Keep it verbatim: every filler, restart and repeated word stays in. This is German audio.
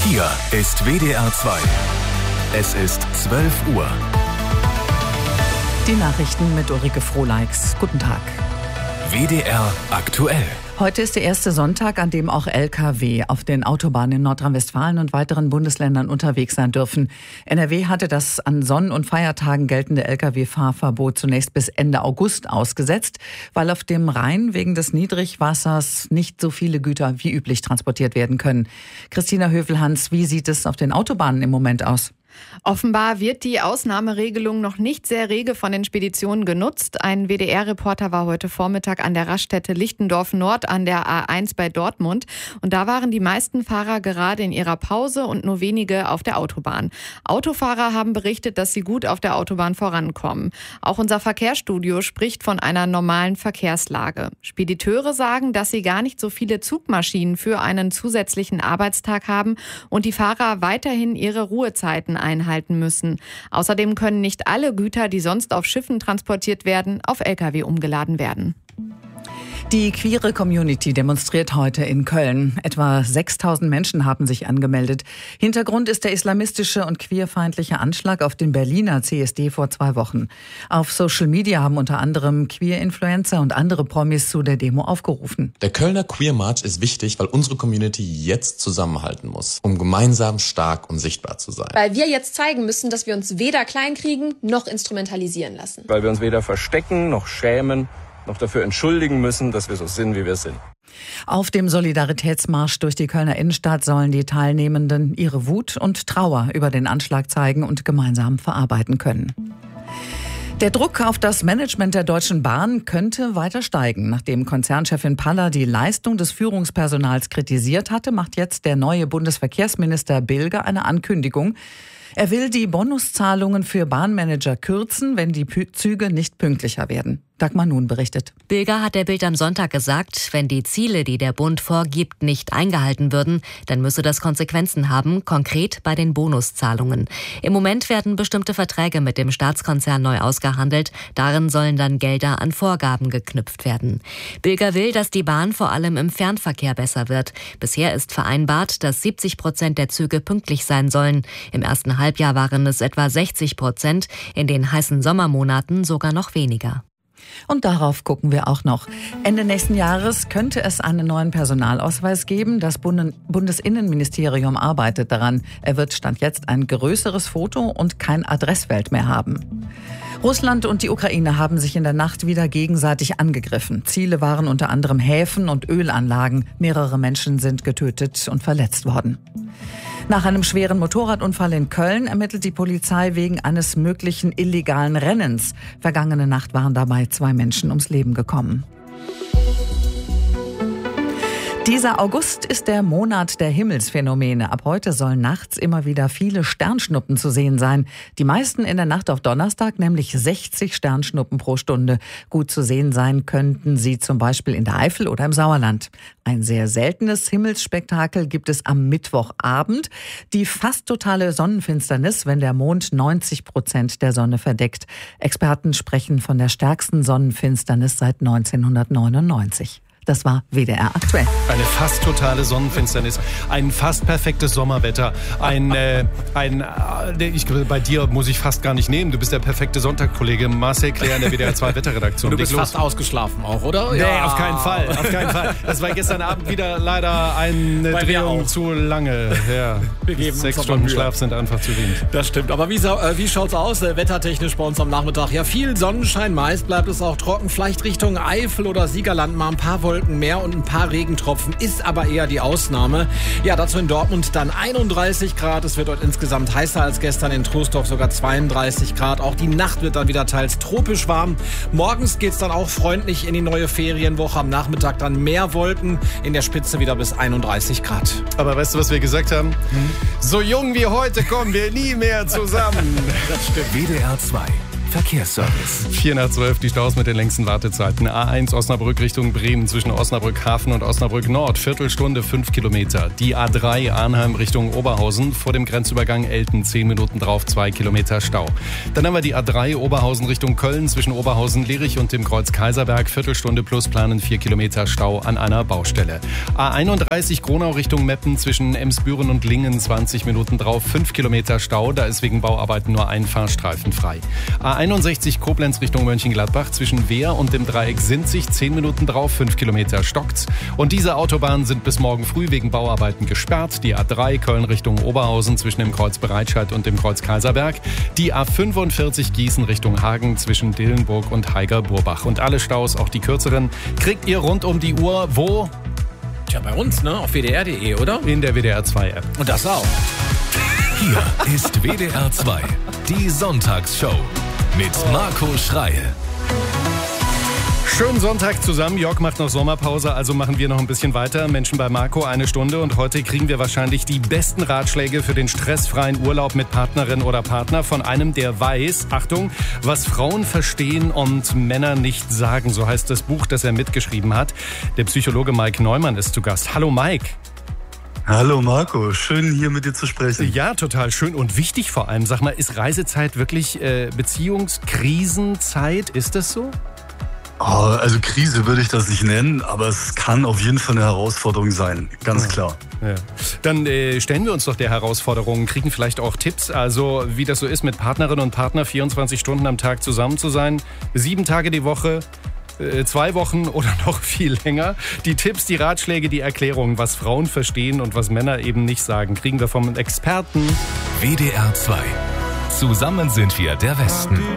Hier ist W D R zwei. Es ist zwölf Uhr. Die Nachrichten mit Ulrike Frohleix. Guten Tag. W D R aktuell. Heute ist der erste Sonntag, an dem auch L K W auf den Autobahnen in Nordrhein-Westfalen und weiteren Bundesländern unterwegs sein dürfen. N R W hatte das an Sonn- und Feiertagen geltende L K W-Fahrverbot zunächst bis Ende August ausgesetzt, weil auf dem Rhein wegen des Niedrigwassers nicht so viele Güter wie üblich transportiert werden können. Christina Hövelhans, wie sieht es auf den Autobahnen im Moment aus? Offenbar wird die Ausnahmeregelung noch nicht sehr rege von den Speditionen genutzt. Ein W D R-Reporter war heute Vormittag an der Raststätte Lichtendorf Nord an der A eins bei Dortmund. Und da waren die meisten Fahrer gerade in ihrer Pause und nur wenige auf der Autobahn. Autofahrer haben berichtet, dass sie gut auf der Autobahn vorankommen. Auch unser Verkehrsstudio spricht von einer normalen Verkehrslage. Spediteure sagen, dass sie gar nicht so viele Zugmaschinen für einen zusätzlichen Arbeitstag haben und die Fahrer weiterhin ihre Ruhezeiten einhalten müssen. Außerdem können nicht alle Güter, die sonst auf Schiffen transportiert werden, auf L K W umgeladen werden. Die queere Community demonstriert heute in Köln. Etwa sechstausend Menschen haben sich angemeldet. Hintergrund ist der islamistische und queerfeindliche Anschlag auf den Berliner C S D vor zwei Wochen. Auf Social Media haben unter anderem Queer-Influencer und andere Promis zu der Demo aufgerufen. Der Kölner Queer March ist wichtig, weil unsere Community jetzt zusammenhalten muss, um gemeinsam stark und sichtbar zu sein. Weil wir jetzt zeigen müssen, dass wir uns weder kleinkriegen noch instrumentalisieren lassen. Weil wir uns weder verstecken noch schämen, noch dafür entschuldigen müssen, dass wir so sind, wie wir sind. Auf dem Solidaritätsmarsch durch die Kölner Innenstadt sollen die Teilnehmenden ihre Wut und Trauer über den Anschlag zeigen und gemeinsam verarbeiten können. Der Druck auf das Management der Deutschen Bahn könnte weiter steigen. Nachdem Konzernchefin Paller die Leistung des Führungspersonals kritisiert hatte, macht jetzt der neue Bundesverkehrsminister Bilger eine Ankündigung. Er will die Bonuszahlungen für Bahnmanager kürzen, wenn die Züge nicht pünktlicher werden. Dagmar Nun berichtet. Bilger hat der Bild am Sonntag gesagt, wenn die Ziele, die der Bund vorgibt, nicht eingehalten würden, dann müsse das Konsequenzen haben, konkret bei den Bonuszahlungen. Im Moment werden bestimmte Verträge mit dem Staatskonzern neu ausgehandelt. Darin sollen dann Gelder an Vorgaben geknüpft werden. Bilger will, dass die Bahn vor allem im Fernverkehr besser wird. Bisher ist vereinbart, dass siebzig Prozent der Züge pünktlich sein sollen. Im ersten Halbjahr waren es etwa sechzig Prozent, in den heißen Sommermonaten sogar noch weniger. Und darauf gucken wir auch noch. Ende nächsten Jahres könnte es einen neuen Personalausweis geben. Das Bundesinnenministerium arbeitet daran. Er wird Stand jetzt ein größeres Foto und kein Adressfeld mehr haben. Russland und die Ukraine haben sich in der Nacht wieder gegenseitig angegriffen. Ziele waren unter anderem Häfen und Ölanlagen. Mehrere Menschen sind getötet und verletzt worden. Nach einem schweren Motorradunfall in Köln ermittelt die Polizei wegen eines möglichen illegalen Rennens. Vergangene Nacht waren dabei zwei Menschen ums Leben gekommen. Dieser August ist der Monat der Himmelsphänomene. Ab heute sollen nachts immer wieder viele Sternschnuppen zu sehen sein. Die meisten in der Nacht auf Donnerstag, nämlich sechzig Sternschnuppen pro Stunde. Gut zu sehen sein könnten sie zum Beispiel in der Eifel oder im Sauerland. Ein sehr seltenes Himmelsspektakel gibt es am Mittwochabend. Die fast totale Sonnenfinsternis, wenn der Mond neunzig Prozent der Sonne verdeckt. Experten sprechen von der stärksten Sonnenfinsternis seit neunzehnhundertneunundneunzig. Das war W D R aktuell. Eine fast totale Sonnenfinsternis, ein fast perfektes Sommerwetter, ein, äh, ein äh, ich, bei dir muss ich fast gar nicht nehmen, du bist der perfekte Sonntagkollege Marcel Claire in der W D R zwei Wetterredaktion. Du bist fast ausgeschlafen auch, oder? Nee, ja. auf keinen Fall, auf keinen Fall. Das war gestern Abend wieder leider eine bei Drehung zu lange. Ja. Wir geben Sechs Stunden Schlaf sind einfach zu wenig. Das stimmt, aber wie, äh, wie schaut's aus, äh, wettertechnisch bei uns am Nachmittag? Ja, viel Sonnenschein, meist bleibt es auch trocken, vielleicht Richtung Eifel oder Siegerland mal ein paar Wolken mehr und ein paar Regentropfen, ist aber eher die Ausnahme. Ja, dazu in Dortmund dann einunddreißig Grad. Es wird dort insgesamt heißer als gestern, in Troisdorf sogar zweiunddreißig Grad. Auch die Nacht wird dann wieder teils tropisch warm. Morgens geht's dann auch freundlich in die neue Ferienwoche. Am Nachmittag dann mehr Wolken, in der Spitze wieder bis einunddreißig Grad. Aber weißt du, was wir gesagt haben? Hm? So jung wie heute kommen wir nie mehr zusammen. Das stimmt. W D R zwei. Verkehrsservice. vier nach zwölf, die Staus mit den längsten Wartezeiten. A eins Osnabrück Richtung Bremen zwischen Osnabrück Hafen und Osnabrück Nord. Viertelstunde, fünf Kilometer. Die A drei Arnheim Richtung Oberhausen vor dem Grenzübergang Elten. zehn Minuten drauf, zwei Kilometer Stau. Dann haben wir die A drei Oberhausen Richtung Köln zwischen Oberhausen, Lierich und dem Kreuz Kaiserberg. Viertelstunde plus planen vier Kilometer Stau an einer Baustelle. A einunddreißig Gronau Richtung Meppen zwischen Emsbüren und Lingen. zwanzig Minuten drauf, fünf Kilometer Stau. Da ist wegen Bauarbeiten nur ein Fahrstreifen frei. A einundsechzig Koblenz Richtung Mönchengladbach zwischen Wehr und dem Dreieck Sinzig, zehn Minuten drauf, fünf Kilometer stockt's. Und diese Autobahnen sind bis morgen früh wegen Bauarbeiten gesperrt. Die A drei Köln Richtung Oberhausen zwischen dem Kreuz Bereitscheid und dem Kreuz Kaiserberg. Die A fünfundvierzig Gießen Richtung Hagen zwischen Dillenburg und Haiger-Burbach. Und alle Staus, auch die kürzeren, kriegt ihr rund um die Uhr wo? Tja, bei uns, ne? Auf W D R punkt de, oder? In der W D R zwei App. Und das auch. Hier ist W D R zwei, die Sonntagsshow mit Marco Schreil. Schönen Sonntag zusammen. Jörg macht noch Sommerpause, also machen wir noch ein bisschen weiter. Menschen bei Marco, eine Stunde. Und heute kriegen wir wahrscheinlich die besten Ratschläge für den stressfreien Urlaub mit Partnerin oder Partner von einem, der weiß, Achtung, was Frauen verstehen und Männer nicht sagen. So heißt das Buch, das er mitgeschrieben hat. Der Psychologe Mike Neumann ist zu Gast. Hallo Mike. Hallo Marco, schön hier mit dir zu sprechen. Ja, total schön und wichtig vor allem. Sag mal, ist Reisezeit wirklich äh, Beziehungskrisenzeit? Ist das so? Oh, also Krise würde ich das nicht nennen, aber es kann auf jeden Fall eine Herausforderung sein, ganz ja. klar. Ja. Dann äh, stellen wir uns doch der Herausforderung, kriegen vielleicht auch Tipps, also wie das so ist, mit Partnerin und Partner vierundzwanzig Stunden am Tag zusammen zu sein, sieben Tage die Woche, äh, zwei Wochen oder noch viel länger. Die Tipps, die Ratschläge, die Erklärungen, was Frauen verstehen und was Männer eben nicht sagen, kriegen wir vom Experten W D R zwei. Zusammen sind wir der Westen.